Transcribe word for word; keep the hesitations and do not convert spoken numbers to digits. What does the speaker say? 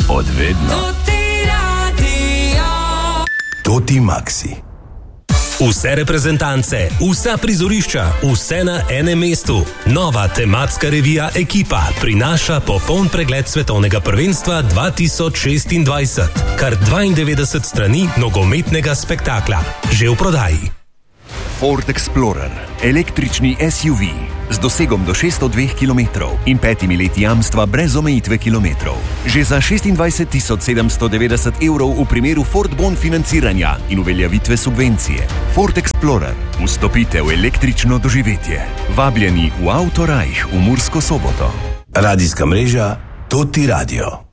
Odvedno. Toti Maxi. Vse reprezentance, vsa prizorišča, vse na enem mestu. Nova tematska revija Ekipa prinaša popoln pregled svetovnega prvenstva dva tisoč šestindvajset. Kar dvaindevetdeset strani nogometnega spektakla. Že v prodaji. Ford Explorer, električni S U V z dosegom do šeststo dva kilometrov in petimi leti jamstva brez omejitve kilometrov. Že za šestindvajset tisoč sedemsto devetdeset evrov v primeru Ford Bon financiranja in uveljavitve subvencije. Ford Explorer. Vstopite v električno doživetje. Vabljeni v Autorajh v Mursko Soboto. Radijska mreža Toti Radio.